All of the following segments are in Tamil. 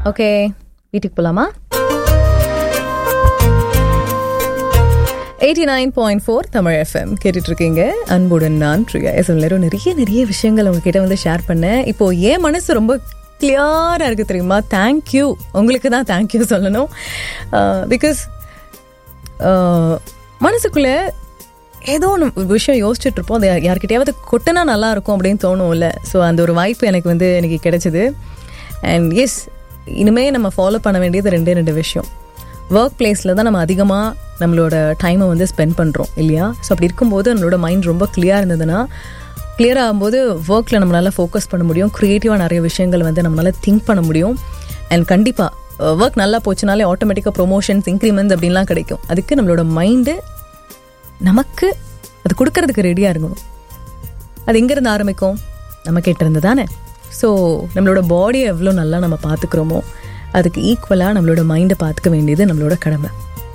ஓகே, வீட்டுக்கு போலாமா? 89.4 தமிழ் FM கேட்டுட்டு இருக்கீங்க. அன்புடன் நான் பிரியா. நிறைய விஷயங்கள் உங்ககிட்ட வந்து ஷேர் பண்ணேன். இப்போ என் மனசு ரொம்ப கிளியரா இருக்கு தெரியுமா? தேங்க்யூ, உங்களுக்கு தான் தேங்க்யூ சொல்லணும். பிகாஸ் மனசுக்குள்ள ஏதோ ஒன்று விஷயம் யோசிச்சுட்டு இருப்போம், அது யார்கிட்டயாவது கொட்டினா நல்லா இருக்கும் அப்படின்னு தோணும்ல. ஸோ அந்த ஒரு வாய்ப்பு எனக்கு வந்து எனக்கு கிடைச்சிது. அண்ட் எஸ், இனிமேல் நம்ம ஃபாலோ பண்ண வேண்டியது ரெண்டு விஷயம். ஒர்க் பிளேஸில் தான் நம்ம அதிகமாக நம்மளோட டைமை வந்து ஸ்பெண்ட் பண்ணுறோம் இல்லையா? ஸோ அப்படி இருக்கும்போது நம்மளோட மைண்ட் ரொம்ப கிளியராக இருந்ததுன்னா, கிளியர் ஆகும்போது ஒர்க்கில் நம்மளால் ஃபோக்கஸ் பண்ண முடியும். க்ரியேட்டிவாக நிறைய விஷயங்கள் வந்து நம்மளால் திங்க் பண்ண முடியும். அண்ட் கண்டிப்பாக ஒர்க் நல்லா போச்சுனாலே ஆட்டோமேட்டிக்காக ப்ரொமோஷன்ஸ், இன்க்ரிமெண்ட்ஸ் அப்படின்லாம் கிடைக்கும். அதுக்கு நம்மளோட மைண்டு நமக்கு அது கொடுக்கறதுக்கு ரெடியாக இருக்கணும். அது எங்கேருந்து ஆரம்பிக்கும்? நம்ம கிட்டேருந்து தானே. ஸோ நம்மளோட பாடியை எவ்வளோ நல்லா நம்ம பார்த்துக்கிறோமோ அதுக்கு ஈக்குவலாக நம்மளோட மைண்டை பார்த்துக்க வேண்டியது நம்மளோட கடமை.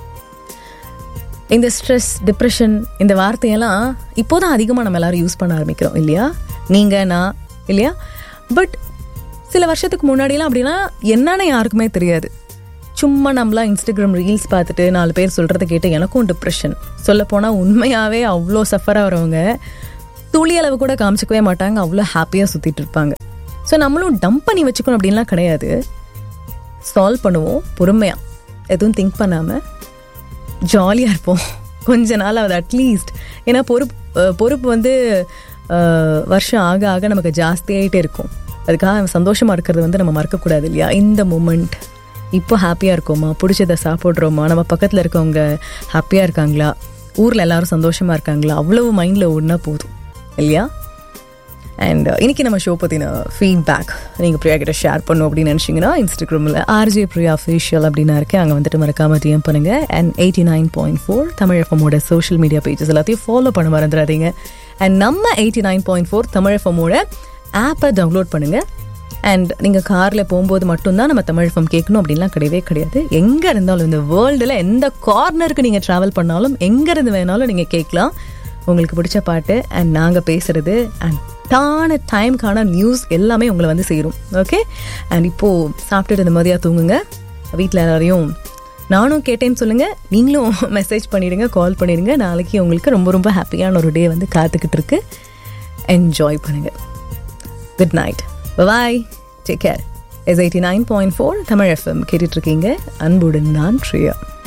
இந்த ஸ்ட்ரெஸ், டிப்ரெஷன் இந்த வார்த்தையெல்லாம் இப்போதான் அதிகமாக நம்ம எல்லாரும் யூஸ் பண்ண ஆரம்பிக்கிறோம் இல்லையா? நீங்கள், நான் இல்லையா? பட் சில வருஷத்துக்கு முன்னாடிலாம் அப்படின்னா என்னன்னு யாருக்குமே தெரியாது. சும்மா நம்மளாம் இன்ஸ்டாகிராம் ரீல்ஸ் பார்த்துட்டு 4 பேர் சொல்கிறத கேட்டு எனக்கும் டிப்ரெஷன், சொல்லப்போனால் உண்மையாகவே அவ்வளோ சஃபராக வரவங்க துளி அளவு கூட காமிச்சிக்கவே மாட்டாங்க, அவ்வளோ ஹாப்பியாக சுற்றிட்டு இருப்பாங்க. ஸோ நம்மளும் டம்ப் பண்ணி வச்சுக்கணும் அப்படின்லாம் கிடையாது. சால்வ் பண்ணுவோம் பொறுமையாக, எதுவும் திங்க் பண்ணாமல் ஜாலியாக இருப்போம் கொஞ்ச நாள் அது அட்லீஸ்ட். ஏன்னா பொறுப்பு வந்து வருஷம் ஆக ஆக நமக்கு ஜாஸ்தியாகிட்டே இருக்கும். அதுக்காக சந்தோஷமாக இருக்கிறது வந்து நம்ம மறக்கக்கூடாது இல்லையா? இந்த மூமெண்ட் இப்போ ஹாப்பியாக இருக்கோமா, பிடிச்சதை சாப்பிட்றோமா, நம்ம பக்கத்தில் இருக்கவங்க ஹாப்பியாக இருக்காங்களா, ஊரில் எல்லாரும் சந்தோஷமாக இருக்காங்களா, அவ்வளவு மைண்டில் ஓடினா போதும் இல்லையா? அண்ட் இன்னைக்கு நம்ம ஷோ பற்றின ஃபீட்பேக் நீங்கள் பிரியா கிட்ட ஷேர் பண்ணும் அப்படின்னு நினச்சிங்கன்னா இன்ஸ்டாகிராமில் RJ Priya Official அப்படின்னு இருக்கேன். அங்கே வந்துட்டு மறக்காமல் டிஎம் பண்ணுங்கள். And 89.4 Tamil FMோட social media pages எல்லாத்தையும் ஃபாலோ பண்ண மறந்துடாதீங்க. அண்ட் நம்ம 89.4 தமிழ் FMோட ஆப்பை டவுன்லோட் பண்ணுங்கள். அண்ட் நீங்கள் காரில் போகும்போது மட்டும்தான் நம்ம தமிழ் FM கேட்கணும் அப்படின்லாம் கிடையவே கிடையாது. எங்கே இருந்தாலும் இந்த வேர்ல்டில் எந்த கார்னருக்கு நீங்கள் ட்ராவல் பண்ணாலும் எங்கேருந்து வேணாலும் நீங்கள் கேட்கலாம் உங்களுக்கு பிடிச்ச பாட்டு. அண்ட் நாங்கள் பேசுகிறது அண்ட் டைம்க்கான நியூஸ் எல்லாமே உங்களை வந்து சேரும். ஓகே, அண்ட் இப்போது சாப்பிட்டுட்டு இந்த மாதிரியாக தூங்குங்க. வீட்டில் எல்லாரையும் நானும் கேட்டேன்னு சொல்லுங்கள், நீங்களும் மெசேஜ் பண்ணிடுங்க, கால் பண்ணிடுங்க. நாளைக்கு உங்களுக்கு ரொம்ப ரொம்ப ஹாப்பியான ஒரு டே வந்து காத்துக்கிட்டு இருக்கு. என்ஜாய் பண்ணுங்கள். குட் நைட், பாய், டேக் கேர். 89.4 தமிழ் FM கேட்டுட்ருக்கீங்க. அன்புடன் நான் பிரியா.